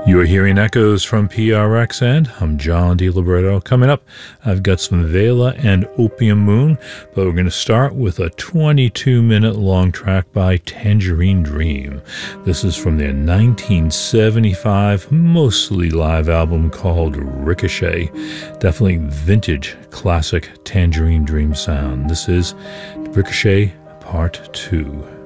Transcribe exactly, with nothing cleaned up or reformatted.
You're hearing echoes from P R X, and I'm John DiLibretto. Coming up, I've got some Vela and Opium Moon, but we're going to start with a twenty-two minute long track by Tangerine Dream. This is from their nineteen seventy-five, mostly live album called Ricochet. Definitely vintage, classic Tangerine Dream sound. This is Ricochet Part two.